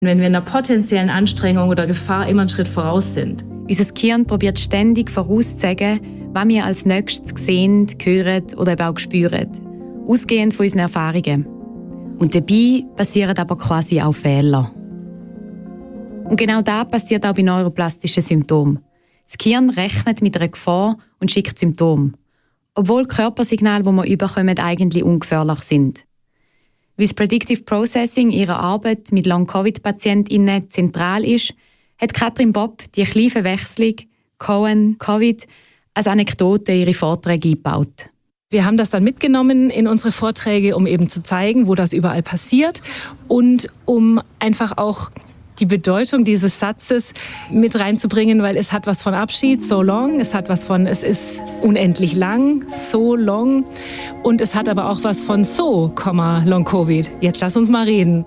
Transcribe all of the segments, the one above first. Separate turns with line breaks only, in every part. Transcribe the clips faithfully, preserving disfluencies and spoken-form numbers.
wenn wir einer potenziellen Anstrengung oder Gefahr immer einen Schritt voraus sind.
Unser Gehirn probiert ständig vorauszusagen, was wir als nächstes sehen, hören oder eben auch spüren. Ausgehend von unseren Erfahrungen. Und dabei passieren aber quasi auch Fehler. Und genau das passiert auch bei neuroplastischen Symptomen. Das Gehirn rechnet mit einer Gefahr und schickt Symptome. Obwohl Körpersignale, die wir überkommen, eigentlich ungefährlich sind. Weil das Predictive Processing ihrer Arbeit mit Long-Covid-PatientInnen zentral ist, hat Katrin Bopp die kleine Verwechslung Cohen-Covid als Anekdote in ihre Vorträge eingebaut.
Wir haben das dann mitgenommen in unsere Vorträge, um eben zu zeigen, wo das überall passiert und um einfach auch die Bedeutung dieses Satzes mit reinzubringen, weil es hat was von Abschied, so long, es hat was von, es ist unendlich lang, so long, und es hat aber auch was von so, long Covid. Jetzt lass uns mal reden.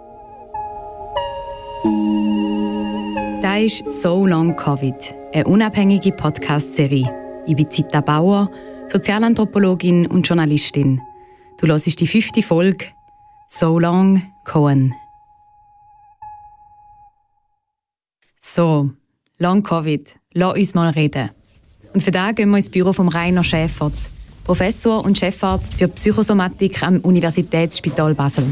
Das ist «So Long Covid», eine unabhängige Podcast-Serie. Ich bin Zita Bauer, Sozialanthropologin und Journalistin. Du hörst die fünfte Folge «So Long Cohen». So, Long Covid. Lass uns mal reden. Und für das gehen wir ins Büro von Rainer Schäfert, Professor und Chefarzt für Psychosomatik am Universitätsspital Basel.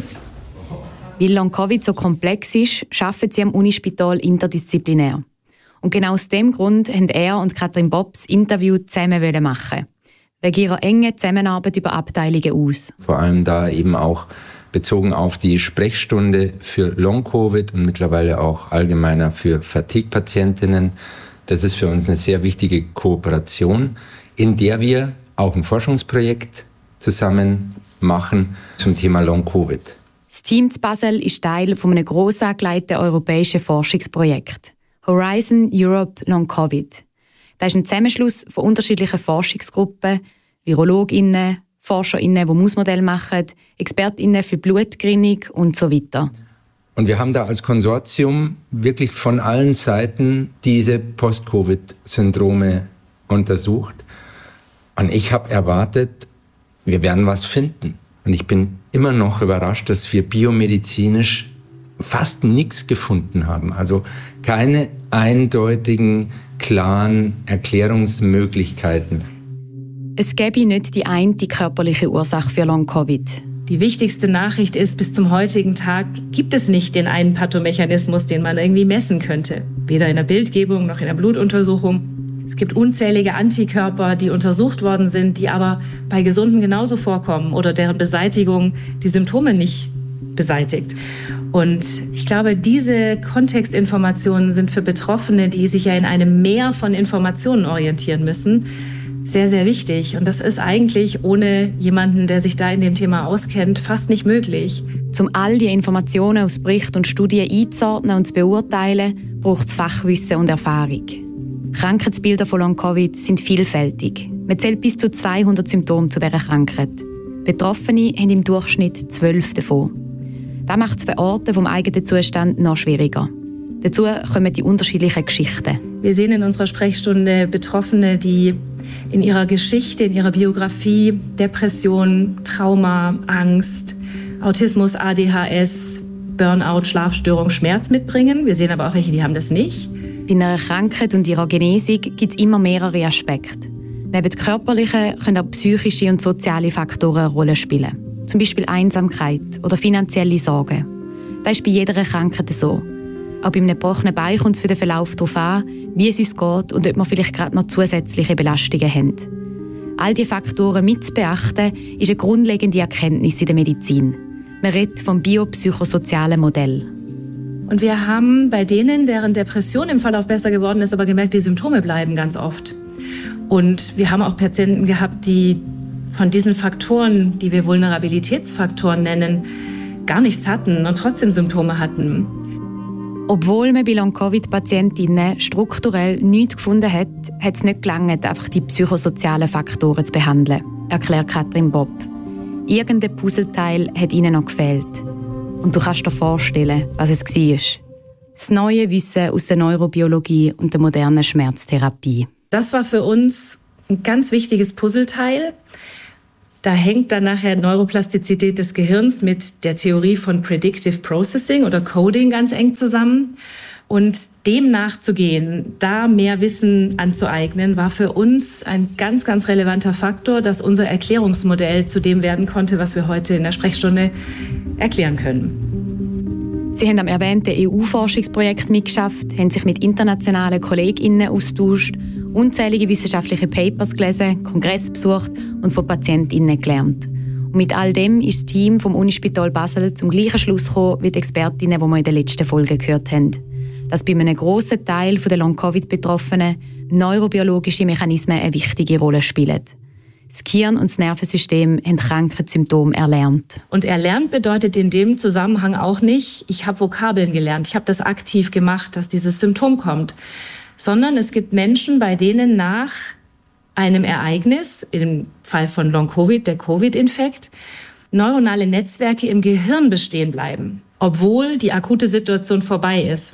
Weil Long Covid so komplex ist, arbeiten sie am Unispital interdisziplinär. Und genau aus dem Grund haben er und Katrin Bopp das Interview zusammen machen. Wegen ihrer engen Zusammenarbeit über Abteilungen aus.
Vor allem da eben auch bezogen auf die Sprechstunde für Long-Covid und mittlerweile auch allgemeiner für Fatigue-Patientinnen. Das ist für uns eine sehr wichtige Kooperation, in der wir auch ein Forschungsprojekt zusammen machen zum Thema Long-Covid.
Das Team zu Basel ist Teil von einem gross angelegten europäischen Forschungsprojekt Horizon Europe Long Covid. Das ist ein Zusammenschluss von unterschiedlichen Forschungsgruppen, VirologInnen, ForscherInnen, die Mausmodelle machen, ExpertInnen für Blutgerinnung und so weiter.
Und wir haben da als Konsortium wirklich von allen Seiten diese Post-Covid-Syndrome untersucht. Und ich habe erwartet, wir werden was finden. Und ich bin immer noch überrascht, dass wir biomedizinisch fast nichts gefunden haben. Also keine eindeutigen, klaren Erklärungsmöglichkeiten.
Es gäbe nicht die eine körperliche Ursache für Long-Covid.
Die wichtigste Nachricht ist, bis zum heutigen Tag gibt es nicht den einen Pathomechanismus, den man irgendwie messen könnte. Weder in der Bildgebung noch in der Blutuntersuchung. Es gibt unzählige Antikörper, die untersucht worden sind, die aber bei Gesunden genauso vorkommen oder deren Beseitigung die Symptome nicht beseitigt. Und ich glaube, diese Kontextinformationen sind für Betroffene, die sich ja in einem Meer von Informationen orientieren müssen, sehr, sehr wichtig. Und das ist eigentlich ohne jemanden, der sich da in dem Thema auskennt, fast nicht möglich.
Um all die Informationen aus Berichten und Studien einzuordnen und zu beurteilen, braucht es Fachwissen und Erfahrung. Krankheitsbilder von Long-Covid sind vielfältig. Man zählt bis zu zweihundert Symptome zu dieser Krankheit. Betroffene haben im Durchschnitt zwölf davon. Das macht das Verorten vom eigenen Zustand noch schwieriger. Dazu kommen die unterschiedlichen Geschichten.
Wir sehen in unserer Sprechstunde Betroffene, die in ihrer Geschichte, in ihrer Biografie Depression, Trauma, Angst, Autismus, A D H S, Burnout, Schlafstörung, Schmerz mitbringen. Wir sehen aber auch welche, die haben das nicht.
Bei einer Krankheit und ihrer Genesung gibt es immer mehrere Aspekte. Neben körperlichen können auch psychische und soziale Faktoren eine Rolle spielen. Zum Beispiel Einsamkeit oder finanzielle Sorgen. Das ist bei jeder Krankheit so. Auch bei einem gebrochenen Bein kommt es für den Verlauf darauf an, wie es uns geht und ob wir vielleicht gerade noch zusätzliche Belastungen haben. All diese Faktoren mitzubeachten, ist eine grundlegende Erkenntnis in der Medizin. Man redet vom biopsychosozialen Modell.
Und wir haben bei denen, deren Depression im Verlauf besser geworden ist, aber gemerkt, die Symptome bleiben ganz oft. Und wir haben auch Patienten gehabt, die von diesen Faktoren, die wir Vulnerabilitätsfaktoren nennen, gar nichts hatten und trotzdem Symptome hatten.
Obwohl man bei Long-Covid-Patientinnen strukturell nichts gefunden hat, hat es nicht gelangt, einfach die psychosozialen Faktoren zu behandeln, erklärt Katrin Bopp. Irgendein Puzzleteil hat ihnen noch gefehlt. Und du kannst dir vorstellen, was es war. Das neue Wissen aus der Neurobiologie und der modernen Schmerztherapie.
Das war für uns ein ganz wichtiges Puzzleteil. Da hängt dann nachher Neuroplastizität des Gehirns mit der Theorie von Predictive Processing oder Coding ganz eng zusammen. Und dem nachzugehen, da mehr Wissen anzueignen, war für uns ein ganz, ganz relevanter Faktor, dass unser Erklärungsmodell zu dem werden konnte, was wir heute in der Sprechstunde erklären können.
Sie haben am erwähnten E U-Forschungsprojekt mitgeschafft, haben sich mit internationalen KollegInnen austauscht, unzählige wissenschaftliche Papers gelesen, Kongress besucht und von PatientInnen gelernt. Und mit all dem ist das Team vom Unispital Basel zum gleichen Schluss gekommen wie die Expertinnen, die wir in der letzten Folge gehört haben. Dass bei einem grossen Teil der Long-Covid-Betroffenen neurobiologische Mechanismen eine wichtige Rolle spielen. Das Gehirn und das Nervensystem haben Krankheitssymptome erlernt.
Und erlernt bedeutet in dem Zusammenhang auch nicht, ich habe Vokabeln gelernt, ich habe das aktiv gemacht, dass dieses Symptom kommt. Sondern es gibt Menschen, bei denen nach einem Ereignis, im Fall von Long-Covid, der Covid-Infekt, neuronale Netzwerke im Gehirn bestehen bleiben, obwohl die akute Situation vorbei ist.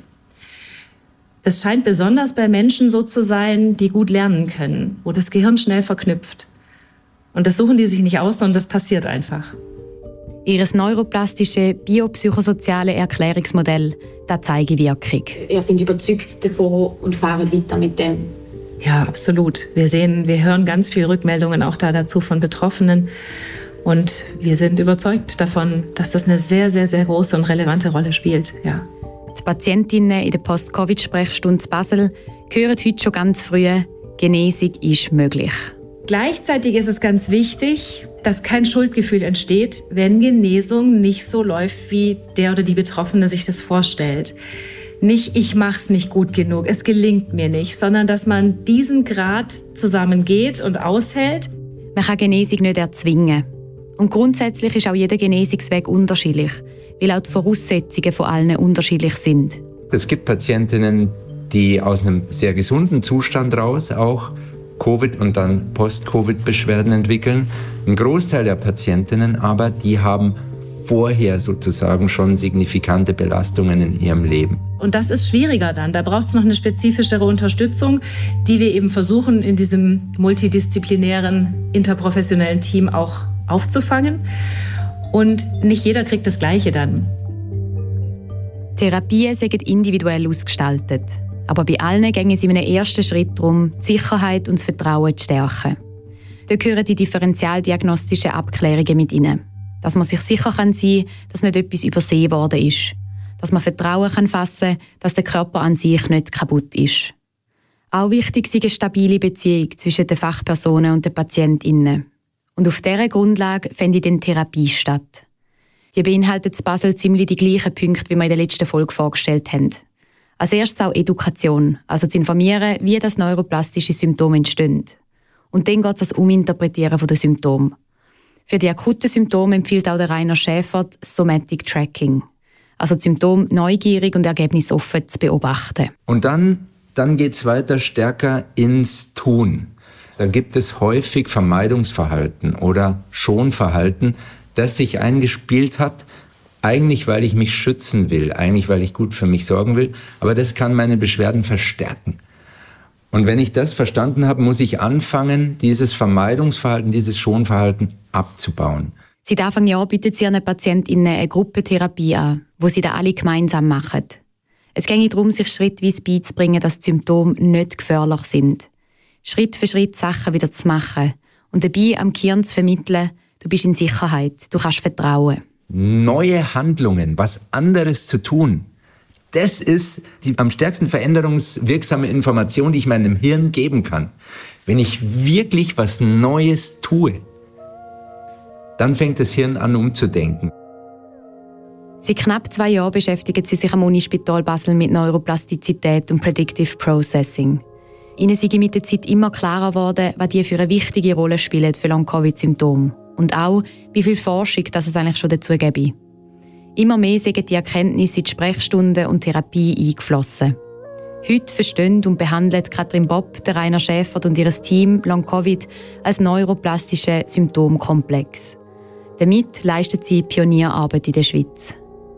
Das scheint besonders bei Menschen so zu sein, die gut lernen können, wo das Gehirn schnell verknüpft. Und das suchen die sich nicht aus, sondern das passiert einfach.
Ihr neuroplastische, biopsychosoziale Erklärungsmodell, das zeigt Wirkung.
Wir sind überzeugt davon und fahren weiter mit dem.
Ja, absolut. Wir sehen, wir hören ganz viele Rückmeldungen auch da dazu von Betroffenen. Und wir sind überzeugt davon, dass das eine sehr, sehr, sehr große und relevante Rolle spielt. Ja.
Die Patientinnen in der Post-Covid-Sprechstunde in Basel hören heute schon ganz früh, Genesung ist möglich.
Gleichzeitig ist es ganz wichtig, dass kein Schuldgefühl entsteht, wenn Genesung nicht so läuft, wie der oder die Betroffene sich das vorstellt. Nicht, ich mach's nicht gut genug, es gelingt mir nicht, sondern dass man diesen Grad zusammengeht und aushält.
Man kann Genesung nicht erzwingen. Und grundsätzlich ist auch jeder Genesungsweg unterschiedlich, weil auch die Voraussetzungen von allen unterschiedlich sind.
Es gibt Patientinnen, die aus einem sehr gesunden Zustand raus auch Covid und dann Post-Covid-Beschwerden entwickeln. Ein Großteil der Patientinnen aber, die haben vorher sozusagen schon signifikante Belastungen in ihrem Leben.
Und das ist schwieriger dann. Da braucht es noch eine spezifischere Unterstützung, die wir eben versuchen, in diesem multidisziplinären, interprofessionellen Team auch aufzufangen. Und nicht jeder kriegt das Gleiche dann.
Therapien sind individuell ausgestaltet. Aber bei allen gehen es in einem ersten Schritt darum, die Sicherheit und das Vertrauen zu stärken. Da gehören die differentialdiagnostischen Abklärungen mit rein. Dass man sich sicher sein kann, dass nicht etwas übersehen worden ist. Dass man Vertrauen kann fassen kann, dass der Körper an sich nicht kaputt ist. Auch wichtig ist eine stabile Beziehung zwischen den Fachpersonen und den PatientInnen. Und auf dieser Grundlage findet dann Therapie statt. Die beinhaltet in Basel ziemlich die gleichen Punkte, wie wir in der letzten Folge vorgestellt haben. Als erstes auch Education, also zu informieren, wie das neuroplastische Symptome entstehen. Und dann geht es das Uminterpretieren der Symptome. Für die akuten Symptome empfiehlt auch der Rainer Schäfer das Somatic Tracking. Also die Symptome neugierig und ergebnisoffen zu beobachten.
Und dann, dann geht es weiter stärker ins Tun. Da gibt es häufig Vermeidungsverhalten oder Schonverhalten, das sich eingespielt hat, eigentlich weil ich mich schützen will, eigentlich weil ich gut für mich sorgen will, aber das kann meine Beschwerden verstärken. Und wenn ich das verstanden habe, muss ich anfangen, dieses Vermeidungsverhalten, dieses Schonverhalten abzubauen.
Seit Anfang Jahr bietet sie ihren PatientInnen eine Gruppentherapie an, wo sie da alle gemeinsam machen. Es geht darum, sich schrittweise beizubringen, dass die Symptome nicht gefährlich sind. Schritt für Schritt Sachen wieder zu machen und dabei am Gehirn zu vermitteln, du bist in Sicherheit, du kannst vertrauen.
Neue Handlungen, was anderes zu tun, das ist die am stärksten veränderungswirksame Information, die ich meinem Hirn geben kann. Wenn ich wirklich was Neues tue, dann fängt das Hirn an umzudenken.
Seit knapp zwei Jahren beschäftigt sie sich am Unispital Basel mit Neuroplastizität und Predictive Processing. Ihnen sei mit der Zeit immer klarer geworden, was die für eine wichtige Rolle spielen für Long-Covid-Symptome. Und auch, wie viel Forschung das es eigentlich schon dazu gäbe. Immer mehr sind die Erkenntnisse in die Sprechstunden und Therapie eingeflossen. Heute verstehen und behandeln Katrin Bopp, der Rainer Schäfer und ihr Team Long-Covid als neuroplastische Symptomkomplex. Damit leistet sie Pionierarbeit in der Schweiz.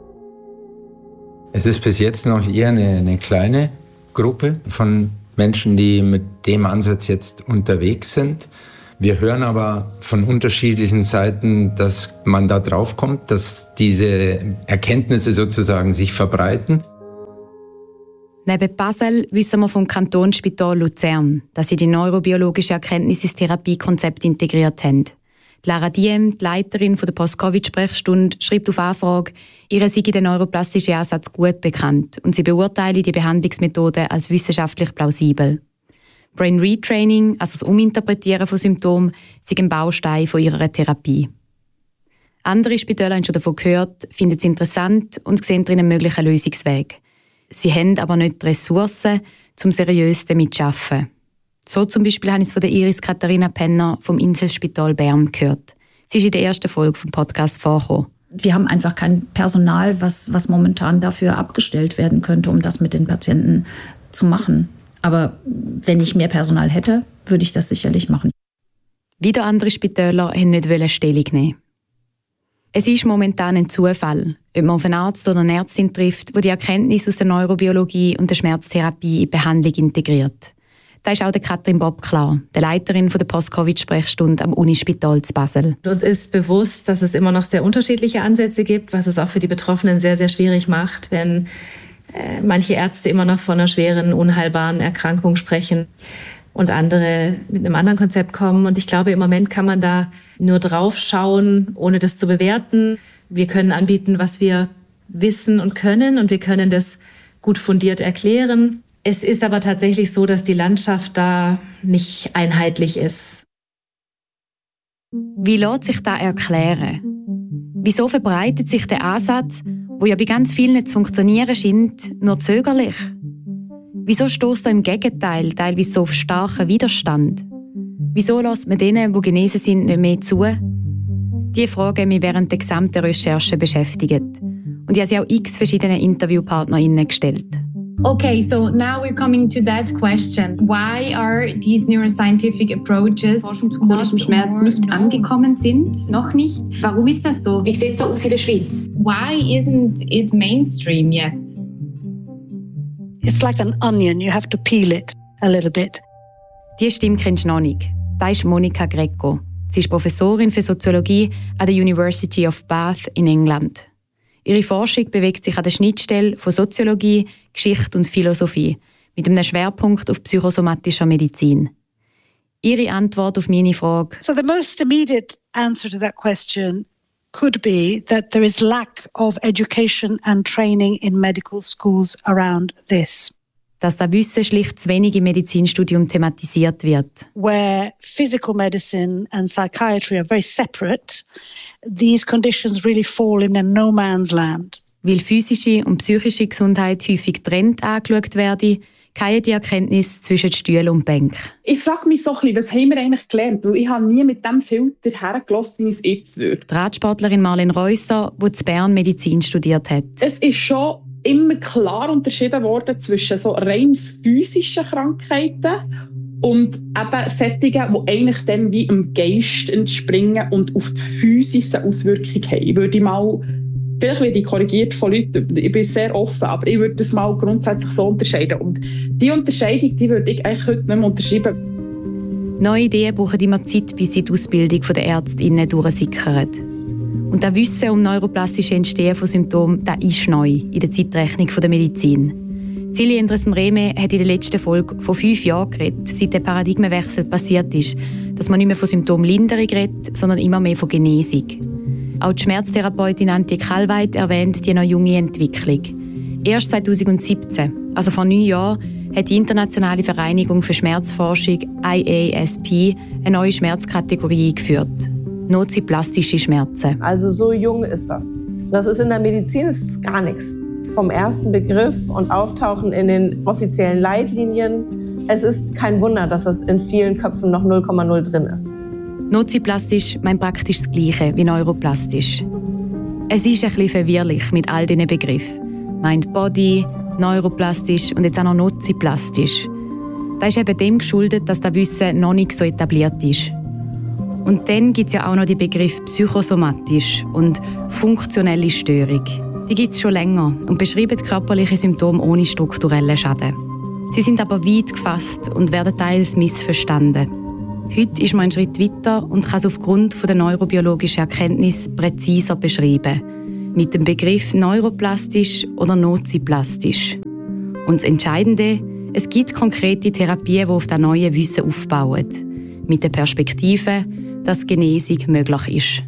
Es ist bis jetzt noch eher eine, eine kleine Gruppe von Menschen, die mit dem Ansatz jetzt unterwegs sind. Wir hören aber von unterschiedlichen Seiten, dass man da drauf kommt, dass diese Erkenntnisse sozusagen sich verbreiten.
Neben Basel wissen wir vom Kantonsspital Luzern, dass sie die neurobiologische Erkenntnis ins Therapiekonzept integriert haben. Lara Diem, die Leiterin der Post-Covid-Sprechstunde, schreibt auf Anfrage, ihr sei der neuroplastische Ansatz gut bekannt und sie beurteile die Behandlungsmethode als wissenschaftlich plausibel. Brain Retraining, also das Uminterpretieren von Symptomen, sei ein Baustein von ihrer Therapie. Andere Spitäler haben schon davon gehört, finden es interessant und sehen darin einen möglichen Lösungsweg. Sie haben aber nicht die Ressourcen, um seriös damit zu arbeiten. So zum Beispiel habe ich es von der Iris Katharina Penner vom Inselspital Bern gehört. Sie ist in der ersten Folge vom Podcast vorgekommen.
Wir haben einfach kein Personal, was, was momentan dafür abgestellt werden könnte, um das mit den Patienten zu machen. Aber wenn ich mehr Personal hätte, würde ich das sicherlich machen.
Wieder andere Spitäler wollten nicht Stellung nehmen. Es ist momentan ein Zufall, ob man auf einen Arzt oder eine Ärztin trifft, die die Erkenntnis aus der Neurobiologie und der Schmerztherapie in die Behandlung integriert. Das ist auch der Katrin Bob klar, der Leiterin der Post-Covid-Sprechstunde am Unispital zu Basel.
Uns ist bewusst, dass es immer noch sehr unterschiedliche Ansätze gibt, was es auch für die Betroffenen sehr, sehr schwierig macht, wenn äh, manche Ärzte immer noch von einer schweren, unheilbaren Erkrankung sprechen und andere mit einem anderen Konzept kommen. Und ich glaube, im Moment kann man da nur drauf schauen, ohne das zu bewerten. Wir können anbieten, was wir wissen und können, und wir können das gut fundiert erklären. Es ist aber tatsächlich so, dass die Landschaft da nicht einheitlich ist.
Wie lässt sich das erklären? Wieso verbreitet sich der Ansatz, wo ja bei ganz vielen zu funktionieren scheint, nur zögerlich? Wieso stößt er im Gegenteil teilweise so auf starken Widerstand? Wieso lässt man denen, die genesen sind, nicht mehr zu? Diese Frage haben mich während der gesamten Recherche beschäftigt. Und ich habe sie auch x verschiedenen InterviewpartnerInnen gestellt.
Okay, so now we're coming to that question. Why are these neuroscientific approaches
Forschung zu chronischem Schmerz nicht angekommen sind? Noch nicht. Warum ist das so?
Wie sieht es da aus in der Schweiz?
Why isn't it mainstream yet?
It's like an onion, you have to peel it a little bit.
Diese Stimme kennst du noch nicht. Das ist Monica Greco. Sie ist Professorin für Soziologie an der University of Bath in England. Ihre Forschung bewegt sich an der Schnittstelle von Soziologie, Geschichte und Philosophie mit einem Schwerpunkt auf psychosomatischer Medizin. Ihre Antwort auf meine Frage:
So the most immediate answer to that question could be that there is lack of education and training in medical schools around this.
Dass das Wissen schlicht zu wenig im Medizinstudium thematisiert wird.
Where physical medicine and psychiatry are very separate, these conditions really fall in a no man's land.
Weil physische und psychische Gesundheit häufig getrennt angeschaut werden, fallen die Erkenntnis zwischen Stühlen und Bänken.
Ich frage mich so ein bisschen, was haben wir eigentlich gelernt? Weil ich habe nie mit diesem Filter hergelassen, wie es jetzt wird.
Die Radsportlerin Marlene Reusser, die in Bern Medizin studiert hat.
Es ist schon immer klar unterschieden worden zwischen so rein physischen Krankheiten und eben Sättigungen, die eigentlich dann wie im Geist entspringen und auf die physische Auswirkung haben. Ich würde mal, vielleicht werde ich korrigiert von Leuten, ich bin sehr offen, aber ich würde das mal grundsätzlich so unterscheiden. Und diese Unterscheidung, die würde ich eigentlich heute nicht mehr unterschreiben.
Neue Ideen brauchen immer Zeit, bis sie die Ausbildung der ÄrztInnen durchsickern. Und das Wissen um neuroplastische Entstehen von Symptomen, das ist neu in der Zeitrechnung der Medizin. Silje Endresen-Rehme hat in der letzten Folge von fünf Jahren geredet, seit der Paradigmenwechsel passiert ist, dass man nicht mehr von Symptomlinderung redet, sondern immer mehr von Genesung. Auch die Schmerztherapeutin Antje Kallweit erwähnt die noch junge Entwicklung. Erst zwanzig siebzehn, also vor neun Jahren, hat die Internationale Vereinigung für Schmerzforschung I A S P eine neue Schmerzkategorie eingeführt: noziplastische Schmerzen.
Also so jung ist das. Das ist in der Medizin ist gar nichts. Vom ersten Begriff und Auftauchen in den offiziellen Leitlinien. Es ist kein Wunder, dass das in vielen Köpfen noch null Komma null drin ist.
Noziplastisch meint praktisch das Gleiche wie neuroplastisch. Es ist ein bisschen verwirrlich mit all diesen Begriffen. Mind Body, neuroplastisch und jetzt auch noch noziplastisch. Das ist eben dem geschuldet, dass das Wissen noch nicht so etabliert ist. Und dann gibt es ja auch noch die Begriffe psychosomatisch und funktionelle Störung. Die gibt es schon länger und beschreiben körperliche Symptome ohne strukturellen Schaden. Sie sind aber weit gefasst und werden teils missverstanden. Heute ist man einen Schritt weiter und kann es aufgrund der neurobiologischen Erkenntnis präziser beschreiben. Mit dem Begriff neuroplastisch oder noziplastisch. Und das Entscheidende, es gibt konkrete Therapien, die auf das neue Wissen aufbauen. Mit der Perspektive, dass Genesung möglich ist.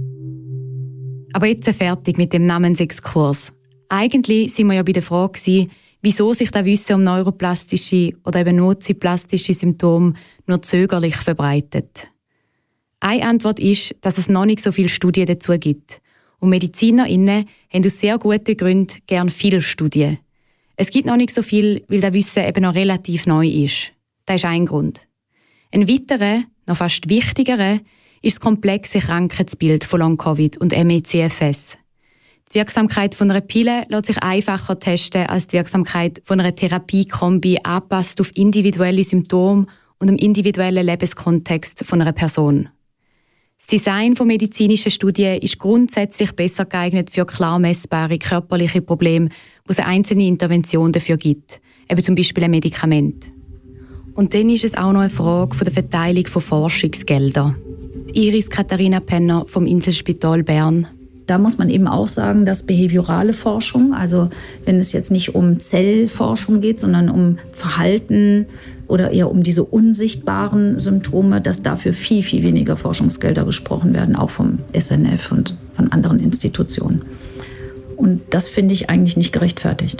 Aber jetzt fertig mit dem Namensexkurs. Eigentlich sind wir ja bei der Frage, wieso sich das Wissen um neuroplastische oder eben noziplastische Symptome nur zögerlich verbreitet. Eine Antwort ist, dass es noch nicht so viele Studien dazu gibt. Und MedizinerInnen haben aus sehr guten Gründen gerne viele Studien. Es gibt noch nicht so viel, weil das Wissen eben noch relativ neu ist. Das ist ein Grund. Ein weiterer, noch fast wichtigerer, ist das komplexe Krankheitsbild von Long-Covid und M E C F S. Die Wirksamkeit von einer Pille lässt sich einfacher testen als die Wirksamkeit von einer Therapiekombi, angepasst auf individuelle Symptome und im individuellen Lebenskontext von einer Person. Das Design von medizinischen Studien ist grundsätzlich besser geeignet für klar messbare körperliche Probleme, wo es eine einzelne Intervention dafür gibt, eben zum Beispiel ein Medikament. Und dann ist es auch noch eine Frage von der Verteilung von Forschungsgeldern. Iris Katharina Penner vom Inselspital Bern.
Da muss man eben auch sagen, dass behaviorale Forschung, also wenn es jetzt nicht um Zellforschung geht, sondern um Verhalten oder eher um diese unsichtbaren Symptome, dass dafür viel, viel weniger Forschungsgelder gesprochen werden, auch vom S N F und von anderen Institutionen. Und das finde ich eigentlich nicht gerechtfertigt.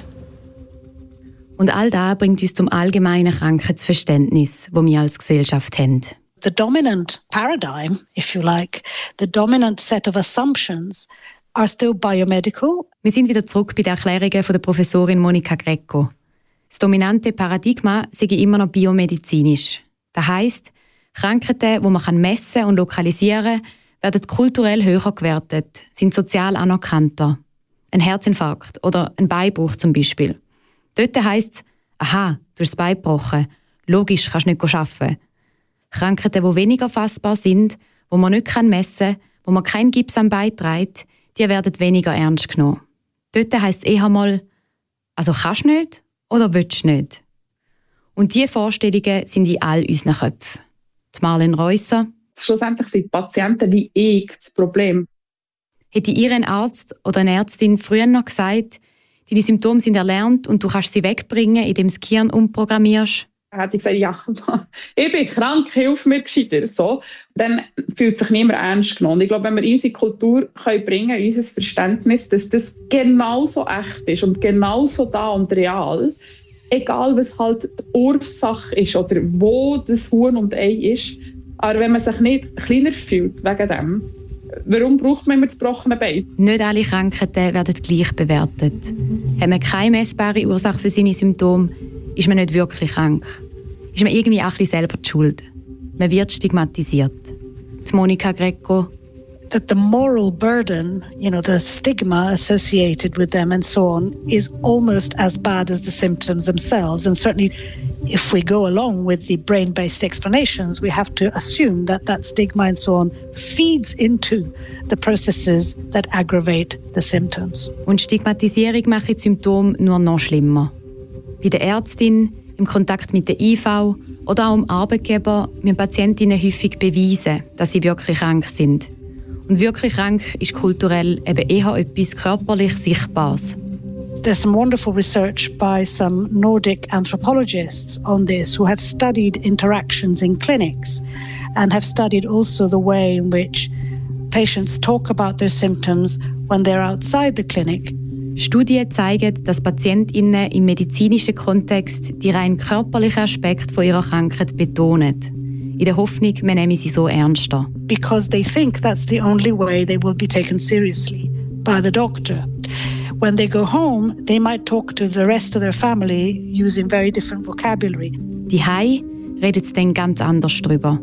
Und all das bringt uns zum allgemeinen Krankheitsverständnis, das wir als Gesellschaft haben.
The dominant paradigm, if you like, the dominant set of assumptions are still biomedical.
Wir sind wieder zurück bei den Erklärungen von der Professorin Monika Greco. Das dominante Paradigma sei immer noch biomedizinisch. Das heisst, Krankheiten, die man messen und lokalisieren kann, werden kulturell höher gewertet, sind sozial anerkannter. Ein Herzinfarkt oder ein Beinbruch zum Beispiel. Dort heisst es, aha, du hast das Bein gebrochen, logisch kannst du nicht arbeiten. Krankheiten, die weniger fassbar sind, die man nicht messen kann, wo man keinen Gips am Bein trägt, die werden weniger ernst genommen. Dort heisst es eher mal, also kannst du nicht oder willst du nicht? Und diese Vorstellungen sind in all unseren Köpfen. Die Marlene Reusser.
Schlussendlich sind Patienten wie ich das Problem.
Hätte ihr ein Arzt oder eine Ärztin früher noch gesagt, deine Symptome sind erlernt und du kannst sie wegbringen, indem du das Gehirn umprogrammierst?
Hätte ich gesagt, ja, ich bin krank, hilf mir gescheiter. So, dann fühlt sich niemand ernst genommen. Ich glaube, wenn wir unsere Kultur können bringen, unser Verständnis, dass das genauso echt ist und genauso da und real, egal was halt die Ursache ist oder wo das Huhn und Ei ist. Aber wenn man sich nicht kleiner fühlt wegen dem, warum braucht man immer das gebrochene Bein?
Nicht alle Krankheiten werden gleich bewertet. Hat man keine messbare Ursache für seine Symptome, ist man nicht wirklich krank. Ist man irgendwie auch ein bisschen selber die Schuld. Man wird stigmatisiert. Die Monika Greco.
That the moral burden, you know, the stigma associated with them and so on, is almost as bad as the symptoms themselves. And certainly, if we go along with the brain-based explanations, we have to assume that that stigma and so on feeds into the processes that aggravate the symptoms.
Und Stigmatisierung macht die Symptome nur noch schlimmer. Bei der Ärztin, im Kontakt mit der I V oder auch dem Arbeitgeber müssen Patientinnen häufig beweisen, dass sie wirklich krank sind. Und wirklich krank ist kulturell eben eher etwas körperlich Sichtbares.
There's some wonderful research by some Nordic anthropologists on this who have studied interactions in clinics and have studied also the way in which patients talk about their symptoms when they're outside the clinic.
Studien zeigen, dass PatientInnen im medizinischen Kontext die rein körperlichen Aspekte von ihrer Krankheit betonen. In der Hoffnung, man nehme sie so ernster.
Because they think that's the only way they will be taken seriously by the doctor. When they go home, they might talk to the rest of their family using very different vocabulary.
Die Hei redet es dann ganz anders drüber.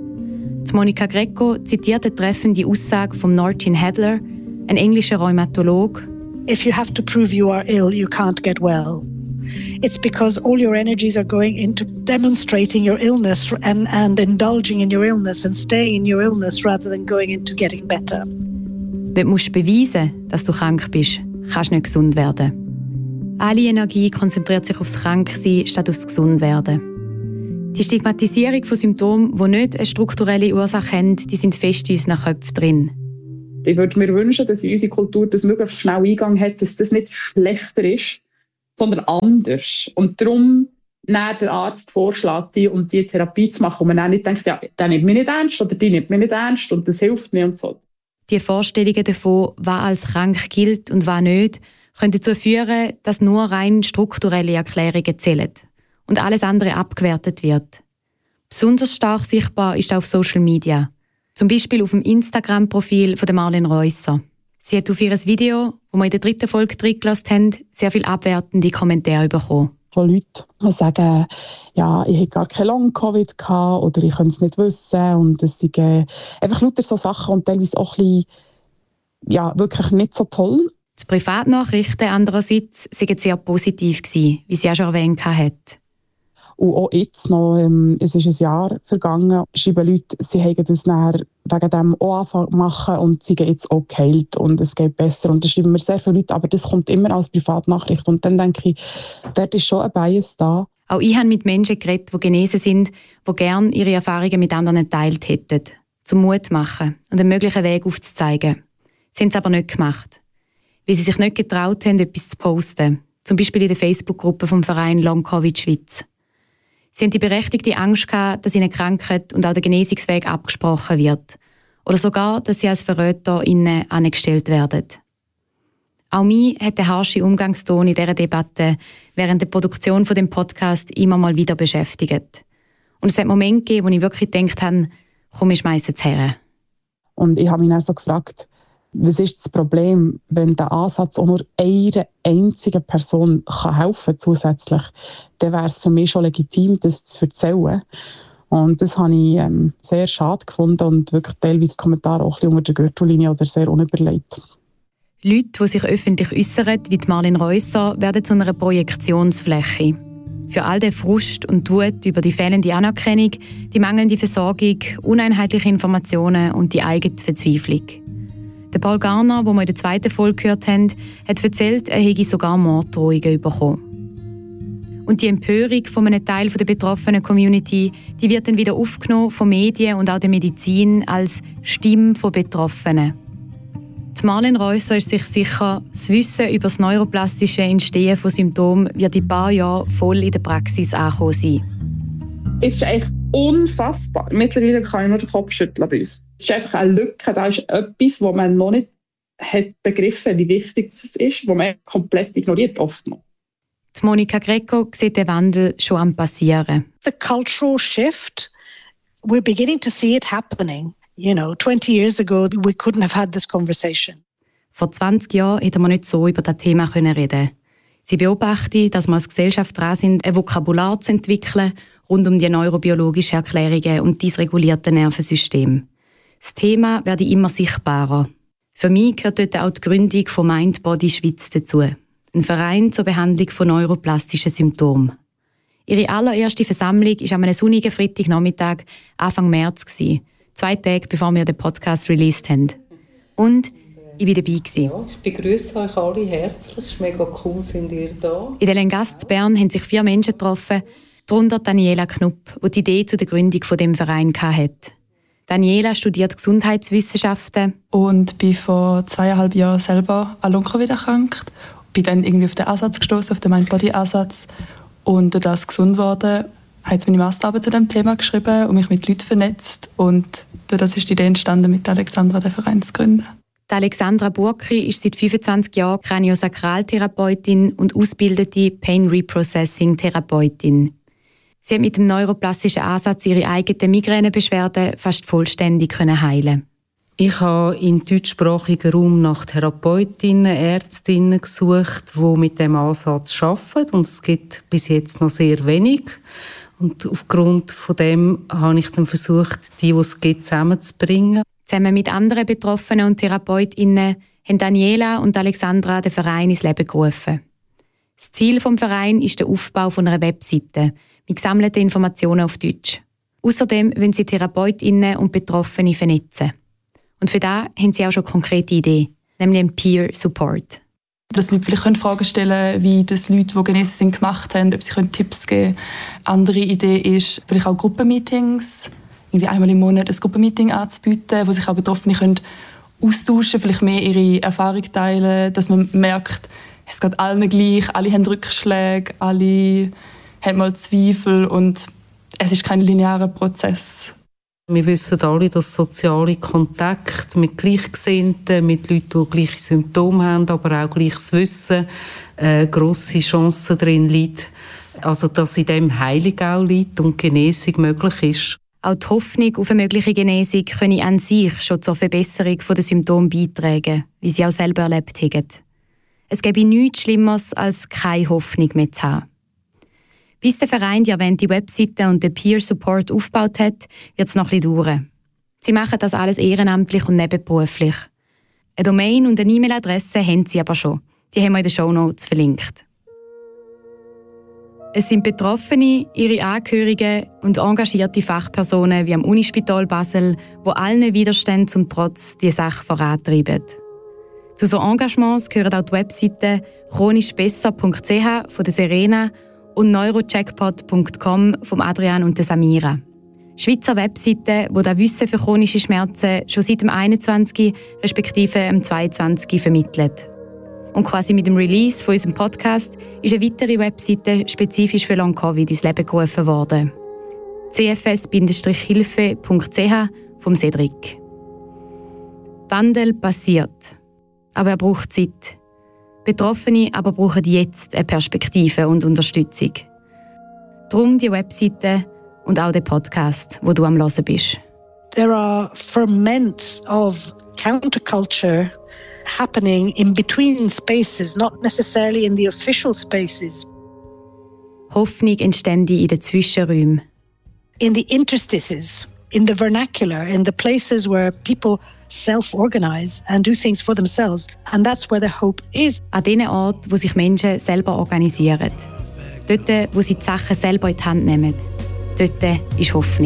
Die Monika Greco zitiert eine treffende Aussage von Martin Hadler, ein englischer Rheumatolog.
If you have to prove you are ill, you can't get well. It's because all your energies are going into demonstrating your illness and, and indulging in your illness and staying in your illness rather than going into getting better.
Wenn du beweisen musst, dass du krank bist, kannst du nicht gesund werden. Alle Energie konzentriert sich aufs Kranksein statt aufs Gesundwerden. Die Stigmatisierung von Symptomen, die nicht eine strukturelle Ursache haben, die sind fest in unseren Köpfen drin.
Ich würde mir wünschen, dass in unserer Kultur das möglichst schnell Eingang hat, dass das nicht schlechter ist, sondern anders. Und darum dann der Arzt vorschlägt, die und die Therapie zu machen, und man dann nicht denkt, ja, der nimmt mich nicht ernst oder die nimmt mich nicht ernst und das hilft mir und so.
Die Vorstellungen davon, was als krank gilt und was nicht, können dazu führen, dass nur rein strukturelle Erklärungen zählen und alles andere abgewertet wird. Besonders stark sichtbar ist auch auf Social Media. Zum Beispiel auf dem Instagram-Profil von Marlene Reusser. Sie hat auf ihr Video, das wir in der dritten Folge reingelassen haben, sehr viele abwertende Kommentare bekommen.
Von Leuten, die sagen, ja, ich hatte gar kein Long-Covid gehabt oder ich könnte es nicht wissen. Und es sind äh, einfach lauter so Sachen und teilweise auch ein bisschen, ja, wirklich nicht so toll.
Die Privatnachrichten andererseits waren sehr positiv gewesen, wie sie auch schon erwähnt hat.
Und auch jetzt noch, ähm, es ist ein Jahr vergangen, schreiben Leute, sie haben das dann wegen dem auch angefangen zu machen und sie gehen jetzt auch geheilt und es geht besser. Und das schreiben mir sehr viele Leute, aber das kommt immer als Privatnachricht. Und dann denke ich, dort ist schon ein Bias da.
Auch ich habe mit Menschen geredet, die genesen sind, die gerne ihre Erfahrungen mit anderen geteilt hätten, zum Mut zu machen und einen möglichen Weg aufzuzeigen. Sie haben es aber nicht gemacht, weil sie sich nicht getraut haben, etwas zu posten. Zum Beispiel in der Facebook-Gruppe vom Verein Long Covid Schweiz. Sie haben die berechtigte Angst gehabt, dass ihnen Krankheit und auch der Genesungsweg abgesprochen wird. Oder sogar, dass sie als VerräterInnen angestellt werden. Auch mich hat der harsche Umgangston in dieser Debatte während der Produktion von dem Podcast immer mal wieder beschäftigt. Und es hat Momente gegeben, wo ich wirklich gedacht habe, komm, ich schmeiße es her.
Und ich habe mich dann so gefragt, was ist das Problem, wenn der Ansatz auch nur einer einzigen Person kann helfen zusätzlich, dann wäre es für mich schon legitim, das zu erzählen. Und das habe ich ähm, sehr schade gefunden und wirklich teilweise Kommentare auch ein bisschen unter der Gürtellinie oder sehr unüberlegt.
Leute, die sich öffentlich äußern, wie Marlene Reusser, werden zu einer Projektionsfläche. Für all den Frust und Wut über die fehlende Anerkennung, die mangelnde Versorgung, uneinheitliche Informationen und die eigene Verzweiflung. Der Paul Garner, den wir in der zweiten Folge gehört haben, hat erzählt, er hätte sogar Morddrohungen bekommen. Und die Empörung von einem Teil der betroffenen Community, die wird dann wieder aufgenommen von Medien und auch der Medizin als Stimme von Betroffenen. Die Marlene Reusser ist sich sicher, das Wissen über das neuroplastische Entstehen von Symptomen wird in ein paar Jahren voll in der Praxis angekommen sein.
Es ist eigentlich unfassbar. Mittlerweile kann ich nur den Kopf schütteln bei uns. Es ist einfach eine Lücke, da ist etwas, wo man noch nicht hat begriffen, wie wichtig es ist, wo man komplett ignoriert oft noch.
Die Monika Greco sieht den Wandel schon am passieren.
The cultural shift, we're beginning to see it happening. You know, twenty years ago, we couldn't have had this conversation.
Vor zwanzig Jahren hätten wir nicht so über das Thema reden können. Sie beobachten, dass wir als Gesellschaft dran sind, ein Vokabular zu entwickeln rund um die neurobiologischen Erklärungen und dysregulierten Nervensystem. Das Thema werde immer sichtbarer. Für mich gehört dort auch die Gründung von Mind Body Schweiz dazu. Ein Verein zur Behandlung von neuroplastischen Symptomen. Ihre allererste Versammlung war an einem sonnigen Freitagnachmittag Anfang März, zwei Tage bevor wir den Podcast released haben. Und ich war dabei.
Ja, ich begrüße euch alle herzlich. Es ist mega cool, sind ihr da.
In der Lenggast in Bern haben sich vier Menschen getroffen, darunter Daniela Knupp, die die Idee zu der Gründung von dem Verein hatte. Daniela studiert Gesundheitswissenschaften.
Und bin vor zweieinhalb Jahren selber an Long-Covid erkrankt. Bin dann irgendwie auf den Ansatz gestoßen, auf den Mind-Body-Ansatz. Und durch das gesund geworden, habe ich meine Masterarbeit zu diesem Thema geschrieben und mich mit Leuten vernetzt. Und durch das ist die Idee entstanden, mit Alexandra den Verein zu gründen.
Die Alexandra Burkri ist seit fünfundzwanzig Jahren Kraniosakraltherapeutin und ausgebildete Pain-Reprocessing-Therapeutin. Sie hat mit dem neuroplastischen Ansatz ihre eigenen Migränebeschwerden fast vollständig heilen.
Ich habe im deutschsprachigen Raum nach Therapeutinnen, Ärztinnen gesucht, die mit dem Ansatz arbeiten. Und es gibt bis jetzt noch sehr wenig. Und aufgrund von dem habe ich dann versucht, die, die es gibt, zusammenzubringen.
Zusammen mit anderen Betroffenen und TherapeutInnen haben Daniela und Alexandra den Verein ins Leben gerufen. Das Ziel des Vereins ist der Aufbau einer Webseite mit gesammelten Informationen auf Deutsch. Außerdem wollen sie TherapeutInnen und Betroffene vernetzen. Und für das haben sie auch schon konkrete Ideen, nämlich einen Peer Support.
Dass Leute vielleicht Fragen stellen können, wie das Leute, die genesen sind, gemacht haben, ob sie Tipps geben können. Andere Idee ist, vielleicht auch Gruppenmeetings, irgendwie einmal im Monat ein Gruppenmeeting anzubieten, wo sich auch Betroffene können austauschen, vielleicht mehr ihre Erfahrung teilen, dass man merkt, es geht allen gleich, alle haben Rückschläge, alle haben mal Zweifel und es ist kein linearer Prozess.
Wir wissen alle, dass soziale Kontakte mit Gleichgesinnten, mit Leuten, die gleiche Symptome haben, aber auch gleiches Wissen, äh, grosse Chancen drin liegt. Also, dass in dem Heilung auch liegt und Genesung möglich ist.
Auch die Hoffnung auf eine mögliche Genesung könne an sich schon zur Verbesserung der Symptome beitragen, wie sie auch selber erlebt haben. Es gäbe nichts Schlimmeres, als keine Hoffnung mehr zu haben. Bis der Verein die erwähnte Webseite und den Peer Support aufgebaut hat, wird es noch ein bisschen dauern. Sie machen das alles ehrenamtlich und nebenberuflich. Eine Domain und eine E-Mail-Adresse haben sie aber schon. Die haben wir in den Shownotes verlinkt. Es sind Betroffene, ihre Angehörigen und engagierte Fachpersonen wie am Unispital Basel, die allen Widerständen zum Trotz die Sache vorantreiben. Zu so Engagements gehören auch die Webseiten chronisch besser punkt c h von der Serena und neurocheckpot punkt com von Adrian und der Samira. Schweizer Webseiten, die das Wissen für chronische Schmerzen schon seit dem einundzwanzig respektive dem zweiundzwanzig vermittelt. Und quasi mit dem Release von unserem Podcast ist eine weitere Webseite spezifisch für Long-Covid ins Leben gerufen worden. c f s Hilfe punkt c h vom Cedric. Wandel passiert, aber er braucht Zeit. Betroffene aber brauchen jetzt eine Perspektive und Unterstützung. Darum die Webseite und auch den Podcast, wo du am Hören bist.
There are ferments of counterculture happening in between spaces, not necessarily in the official spaces.
Hoffnung entstände in den Zwischenräumen.
In the interstices, in the vernacular, in the places where people self-organize and do things for themselves. And that's where the hope is.
An den Orten, wo sich Menschen selber organisieren. Dort, wo sie die Sachen selber in die Hand nehmen. Dort ist Hoffnung.